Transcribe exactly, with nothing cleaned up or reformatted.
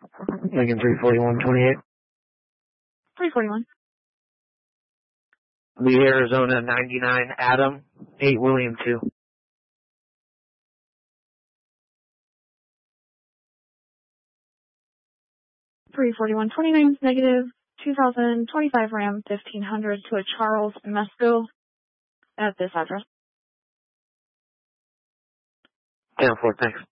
Lincoln three forty-one twenty-eight. three forty-one. Lee, Arizona ninety-nine Adam, eight William two. three forty-one twenty-nine, negative, two thousand twenty-five Ram fifteen hundred to a Charles Mesco at this address. ten four, thanks.